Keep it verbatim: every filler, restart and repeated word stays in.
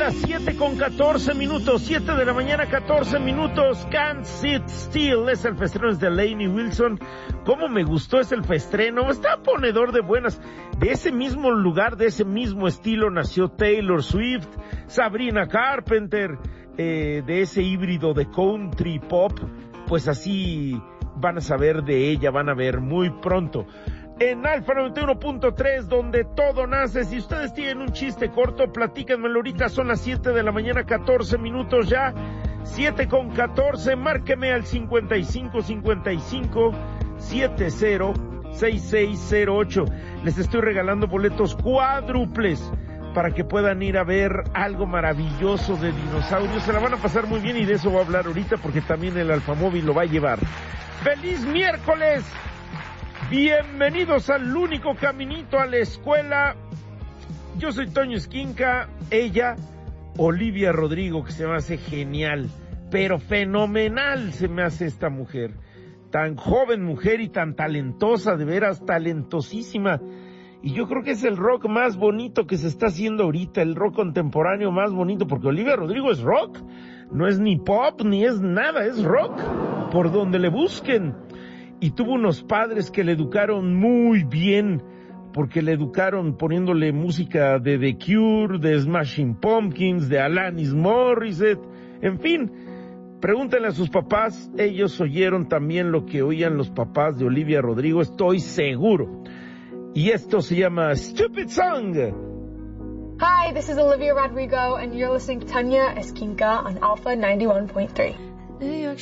las siete con catorce minutos, siete de la mañana, catorce minutos. Can't Sit Still es el festreno de Lainey Wilson. Cómo me gustó es el festreno, está ponedor de buenas. De ese mismo lugar, de ese mismo estilo nació Taylor Swift, Sabrina Carpenter, eh, de ese híbrido de country pop, pues así van a saber de ella, van a ver muy pronto. En Alfa noventa y uno punto tres, donde todo nace. Si ustedes tienen un chiste corto, platíquenmelo ahorita. Son las siete de la mañana, catorce minutos ya. siete con catorce, márqueme al cincuenta y cinco cincuenta y cinco setenta sesenta y seis cero ocho. Les estoy regalando boletos cuádruples para que puedan ir a ver algo maravilloso de dinosaurios. Se la van a pasar muy bien y de eso voy a hablar ahorita porque también el Alfamóvil lo va a llevar. ¡Feliz miércoles! Bienvenidos al único caminito a la escuela. Yo soy Toño Esquinca, ella, Olivia Rodrigo, que se me hace genial, pero fenomenal se me hace esta mujer. Tan joven mujer y tan talentosa, de veras talentosísima. Y yo creo que es el rock más bonito que se está haciendo ahorita, el rock contemporáneo más bonito, porque Olivia Rodrigo es rock, no es ni pop ni es nada, es rock, por donde le busquen. Y tuvo unos padres que le educaron muy bien, porque le educaron poniéndole música de The Cure, de Smashing Pumpkins, de Alanis Morissette, en fin. Pregúntenle a sus papás, ellos oyeron también lo que oían los papás de Olivia Rodrigo, estoy seguro. Y esto se llama Stupid Song. Hi, this is Olivia Rodrigo, and you're listening to Tanya Esquinca on Alpha ninety-one point three.